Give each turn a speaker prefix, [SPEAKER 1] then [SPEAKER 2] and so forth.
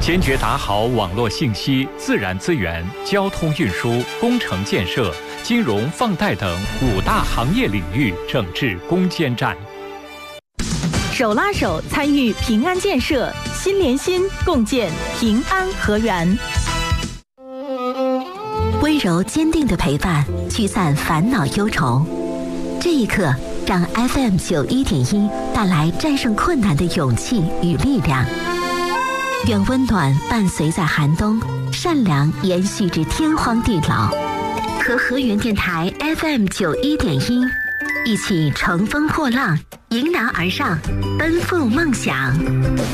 [SPEAKER 1] 坚决打好网络信息、自然资源、交通运输、工程建设、金融放贷等5大行业领域整治攻坚战。
[SPEAKER 2] 手拉手参与平安建设，心连心共建平安河源。
[SPEAKER 3] 温柔坚定的陪伴，驱散烦恼忧愁。这一刻，让 FM91.1带来战胜困难的勇气与力量。愿温暖伴随在寒冬，善良延续至天荒地老。和河源电台 FM91.1一起乘风破浪，迎难而上，奔赴梦想。